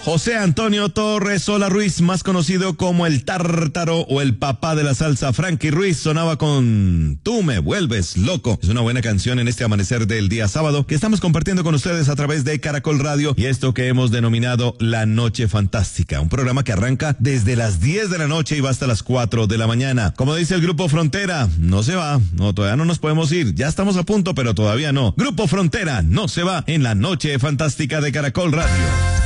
José Antonio Torres Sola Ruiz, más conocido como el Tártaro o el papá de la salsa Frankie Ruiz, sonaba con Tú me vuelves loco. Es una buena canción en este amanecer del día sábado que estamos compartiendo con ustedes a través de Caracol Radio y esto que hemos denominado La Noche Fantástica, un programa que arranca desde las 10 de la noche y va hasta las 4 de la mañana. Como dice el Grupo Frontera, no se va, no, todavía no nos podemos ir, ya estamos a punto, pero todavía no. Grupo Frontera no se va en La Noche Fantástica de Caracol Radio.